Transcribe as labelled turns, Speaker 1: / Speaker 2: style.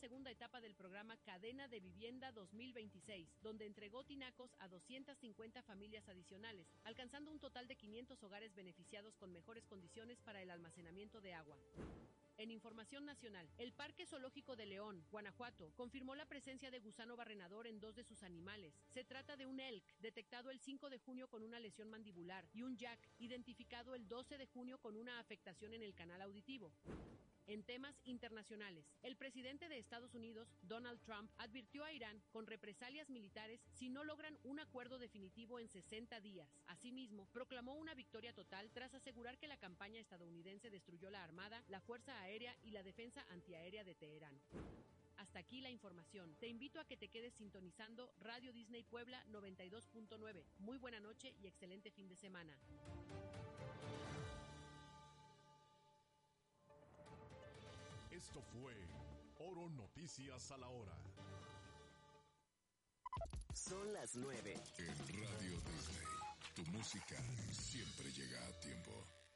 Speaker 1: segunda etapa del programa Cadena de Vivienda 2026, donde entregó tinacos a 250 familias adicionales, alcanzando un total de 500 hogares beneficiados con mejores condiciones para el almacenamiento de agua. En información nacional, el Parque Zoológico de León, Guanajuato, confirmó la presencia de gusano barrenador en 2 de sus animales. Se trata de un elk, detectado el 5 de junio con una lesión mandibular, y un jack, identificado el 12 de junio con una afectación en el canal auditivo. En temas internacionales, el presidente de Estados Unidos, Donald Trump, advirtió a Irán con represalias militares si no logran un acuerdo definitivo en 60 días. Asimismo, proclamó una victoria total tras asegurar que la campaña estadounidense destruyó la Armada, la Fuerza Aérea y la Defensa Antiaérea de Teherán. Hasta aquí la información. Te invito a que te quedes sintonizando Radio Disney Puebla 92.9. Muy buena noche y excelente fin de semana.
Speaker 2: Esto fue Oro Noticias a la Hora.
Speaker 3: Son las 9.
Speaker 4: En Radio Disney, tu música siempre llega a tiempo.